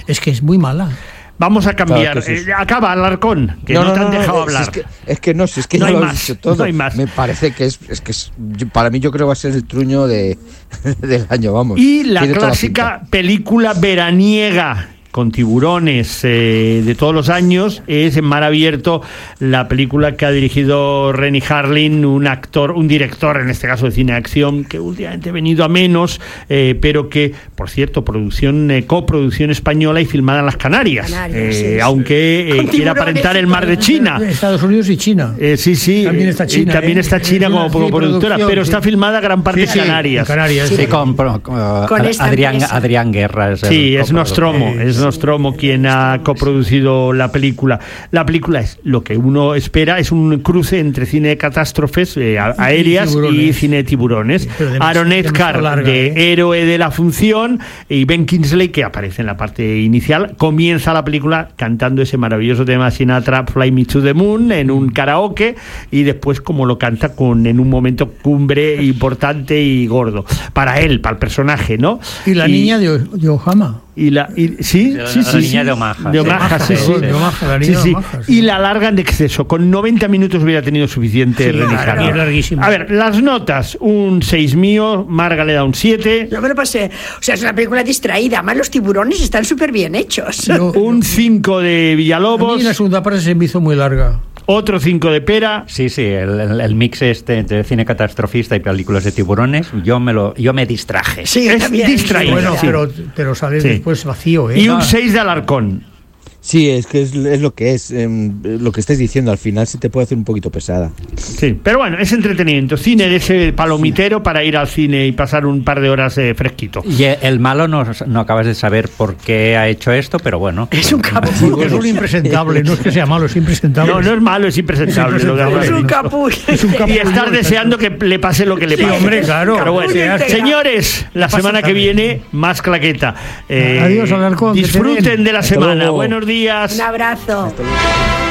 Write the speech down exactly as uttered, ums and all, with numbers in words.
Es que es muy mala. Vamos a cambiar. Claro que sí. Eh, acaba, Alarcón, que no, no, no te han dejado no, hablar. Es que, es que no, si es que no ya hay lo más, has dicho todo. No hay más. Me parece que es, es que es, yo, para mí yo creo que va a ser el truño de, del año, vamos. Y la Tiene clásica película veraniega con tiburones eh, de todos los años es En Mar Abierto, la película que ha dirigido Renny Harlin, un actor, un director en este caso de cine de acción que últimamente ha venido a menos, eh, pero que, por cierto, producción eh, coproducción española y filmada en las Canarias, Canarias, eh, sí, sí. aunque eh, quiere aparentar el mar de China. Estados Unidos y China. Eh, sí, sí. También está China. Y también ¿eh? está China como, como productora, pero está filmada gran parte sí, en Canarias. Sí, en Canarias. Sí, con, con, con, Con esta Adrián, empresa. Adrián Guerra. Es Sí, el es Nostromo, Eh, es Nostromo quien ha coproducido la película. La película es lo que uno espera, es un cruce entre cine de catástrofes eh, aéreas y, y cine de tiburones. Sí, Aaron Eckhart, de ¿eh? héroe de la función, y Ben Kingsley, que aparece en la parte inicial, comienza la película cantando ese maravilloso tema Sinatra, Fly Me to the Moon, en un karaoke, y después como lo canta con en un momento cumbre importante y gordo. Para él, para el personaje, ¿no? Y la y, niña de, de Ojama. Y la, y, sí, la, sí, la sí, niña sí. de Omaha. De Omaha, sí, sí. De Omaha, la niña sí, sí. de Omaha, sí. Y la alargan de exceso. Con noventa minutos hubiera tenido suficiente sí, Renny Harlin. Larguísimo. A ver, las notas. Un seis mío, Marga le da un siete. Yo me lo pasé. O sea, es una película distraída. Además, los tiburones están súper bien hechos. Yo, un cinco de Villalobos. A mí la segunda parte se me hizo muy larga. Otro cinco de Pera. Sí, sí, el, el, el mix este entre cine catastrofista y películas de tiburones, yo me lo yo me distraje. Sí, es también. distraído. Bueno, sí. pero, pero sale sí. después vacío, ¿eh? Y un seis de Alarcón. Sí, es que es, es lo que es. Eh, lo que estáis diciendo, al final se te puede hacer un poquito pesada. Sí, pero bueno, es entretenimiento. Cine de ese palomitero sí. para ir al cine y pasar un par de horas eh, fresquito. Y el malo no, no acabas de saber por qué ha hecho esto, pero bueno. Es un capullo. Sí, bueno. Es un impresentable, no es que sea malo, es impresentable. No, no es malo, es impresentable. Es, impresentable. Es un capullo. Es un capullo. Y estás deseando que le pase lo que le sí, pase. hombre, claro. Pero bueno, señores, la semana que viene, más claqueta. Eh, Adiós, Alarcón. Disfruten de la semana. Buenos días. Un abrazo. Hasta luego.